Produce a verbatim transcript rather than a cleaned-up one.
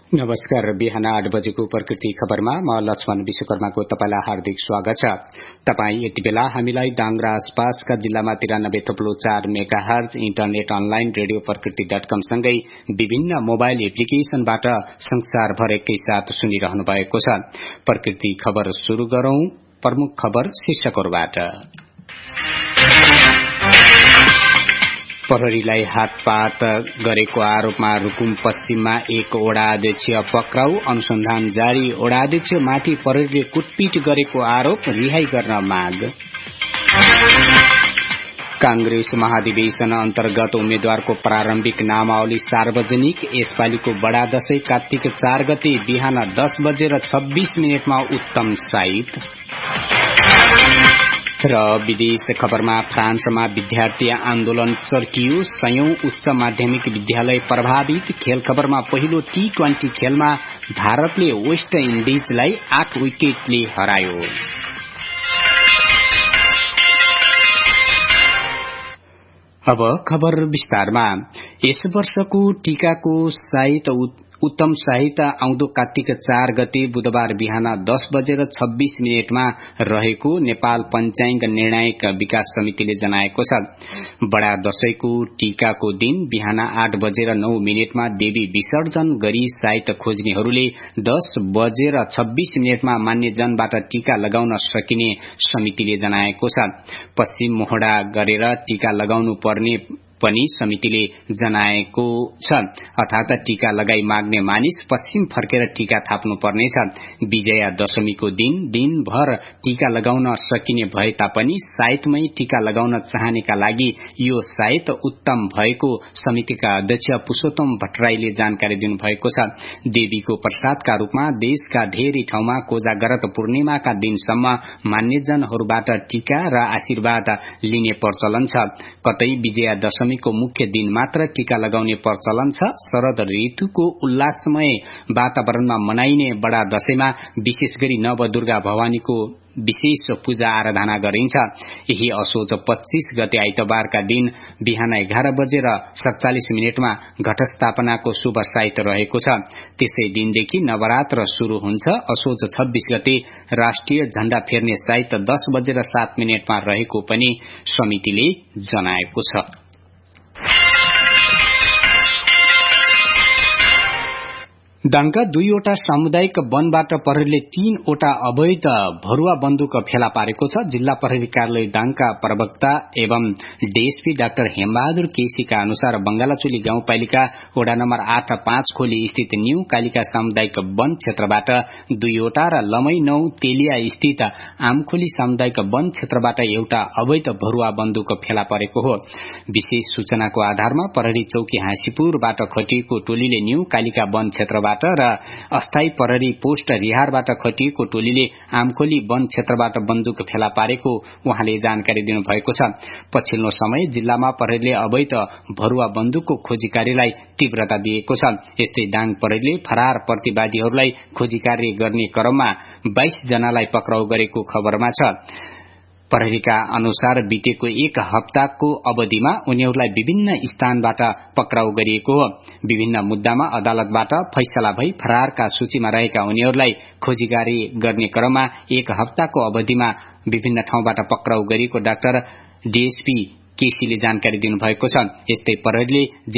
नमस्कार। बिहान आठ बजेको प्रकृति खबरमा म लक्ष्मण विश्वकर्माको तपाईलाई हार्दिक स्वागत छ। तपाई यति बेला हामीलाई दाङ र आसपासका जिल्लामा तिरानब्बे थप्लो चार mega hertz internet online radio प्रकृति डट कम सँगै विभिन्न मोबाइल एप्लिकेशनबाट संसारभर एकैसाथ सुनिरहनु भएको छ। प्रकृति खबर शुरू गरौं। प्रमुख खबर शीर्षकहरुबाट। प्रहरीलाई हातपात गरेको आरोपमा रुकुम पश्चिममा एक ओडा अध्यक्ष पक्राउ, अनुसन्धान जारी। ओडा अध्यक्ष माथि प्रहरीले कुटपिट गरेको आरोप, रिहाई गर्न माग। कांग्रेस महाधिवेशन अन्तर्गत उम्मेद्वारको प्रारम्भिक नामावली सार्वजनिक। यसपालिको बडा दशैं कार्तिक चार गते बिहान दस बजेर छब्बीस मिनटमा उत्तम साइत। र विदेश खबरमा फ्रान्समा विद्यार्थी आन्दोलन चर्कियो, सयौं उच्च माध्यमिक विद्यालय प्रभावित। खेल खबरमा पहिलो टी ट्वेन्टी खेलमा भारतले वेस्ट इन्डिजलाई आठ विकेटले हरायो। अब खबर विस्तारमा। यस वर्षको टीकाको साइत उत्तम साहित्य आउँदो कार्तिक चार गते बुधबार बिहान दस बजेर छब्बीस मिनटमा रहेको नेपाल पञ्चाङ्ग निर्णायक विकास समितिले जनाएको छ। बडा दशैंको टीकाको दिन बिहान आठ बजेर नौ मिनटमा देवी विसर्जन गरी साहित्य खोज्नेहरूले दस बजेर छब्बीस मिनटमा मान्यजनबाट टीका लगाउन सकिने समितिले जनाएको छ। पश्चिम मोहडा गरेर टीका लगाउनु पर्ने पनि समितिले जनाएको छ। अर्थात टीका लगाई माग्ने मानिस पश्चिम फर्केर टीका थाप्नु पर्नेछ। विजया दशमीको दिन दिनभर टीका लगाउन सकिने भए तापनि साइतमै टीका लगाउन चाहनेका लागि यो साइत उत्तम भएको समितिका अध्यक्ष पुरुषोत्तम भट्टराईले जानकारी दिनुभएको छ। देवीको प्रसादका रूपमा देशका धेरै ठाउँमा कोजागरत पूर्णिमाका दिनसम्म मान्यजनहरूबाट टीका र आशीर्वाद लिने प्रचलन छ। कतै विजया दशमी को मुख्य दिन मात्र टीका लगाउने प्रचलन छ। शरद ऋतुको उल्लासमय वातावरणमा मनाइने बडा दशैंमा विशेष गरी नवदुर्गा भवानीको विशेष पूजा आराधना गरिन्छ। यही असोज पच्चीस गते आइतबारका दिन बिहान एघार बजेर सड़चालिस मिनटमा घटस्थापनाको शुभ साइत रहेको छ। त्यसै दिनदेखि नवरात्र शुरू हुन्छ। असोज छब्बीस गते राष्ट्रिय झण्डा फेर्ने साइत दस बजेर सात मिनटमा रहेको पनि समितिले जनाएको छ। दाङका दुईवटा सामुदायिक वनबाट प्रहरीले तीनवटा अवैध भरुवा बन्दुक फेला पारेको छ। जिल्ला प्रहरी कार्यालय दाङका प्रवक्ता एवं डीएसपी डाक्टर हेमबहादुर केसीका अनुसार बंगालाचोली गाउँपालिका वडा नम्बर आठ पाँच खोली स्थित न्यू कालिका सामुदायिक वन क्षेत्रबाट दुईवटा र लमै नौ तेलिया स्थित आमखोली सामुदायिक वन क्षेत्रबाट एउटा अवैध भरुवा बन्दुक फेला परेको हो। विशेष सूचनाको आधारमा प्रहरी चौकी हाँसीपुरबाट खटिएको टोलीले न्यू कालिका वन क्षेत्रबाट र अस्थायी प्रहरी पोस्ट रिहारबाट खटिएको टोलीले आमखोली वन क्षेत्रबाट बन्दुक फेला पारेको उहाँले जानकारी दिनुभएको छ। पछिल्लो समय जिल्लामा प्रहरीले अवैध भरुवा बन्दुकको खोजी कार्यलाई तीव्रता दिएको छ। यस्तै दाङ प्रहरीले फरार प्रतिवादीहरूलाई खोजी कार्य गर्ने क्रममा बाइस जनालाई पक्राउ गरेको खबरमा छ। प्रहरीका अनुसार बितेको एक हप्ताको अवधिमा उनीहरूलाई विभिन्न स्थानबाट पक्राउ गरिएको हो। विभिन्न मुद्दामा अदालतबाट फैसला भई फरारका सूचीमा रहेका उनीहरूलाई खोजी कार्य गर्ने क्रममा एक हप्ताको अवधिमा विभिन्न ठाउँबाट पक्राउ गरिएको डाक्टर डीएसपी केसीले जानकारी दिनुभएको छ। यस्तै प्रहरीले